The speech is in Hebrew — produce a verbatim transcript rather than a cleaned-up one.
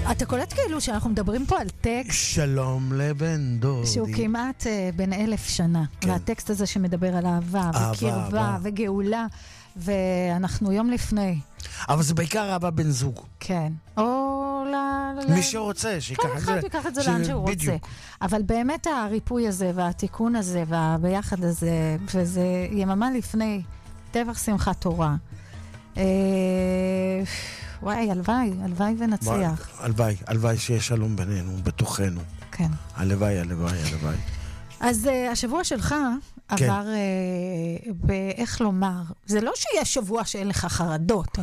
אתה קולט כאילו שאנחנו מדברים פה על טקסט שלום לבן דודי שהוא כמעט uh, בן אלף שנה, כן. והטקסט הזה שמדבר על אהבה, אהבה וקרבה אהבה. וגאולה, ואנחנו יום לפני. אבל זה בעיקר אהבה בן זוג. כן. או ל... מי שרוצה, שיקח את זה. כל אחד ייקח את זה לאן שהוא רוצה. אבל באמת הריפוי הזה והתיקון הזה והביחד הזה, וזה יממה לפני טבח שמחת תורה. אה... וואי, הלוואי, הלוואי ונצליח. הלוואי, הלוואי שיש שלום בינינו, בתוכנו. כן. הלוואי, הלוואי, הלוואי. אז uh, השבוע שלך כן. עבר, uh, באיך לומר, זה לא שיש שבוע שאין לך חרדות,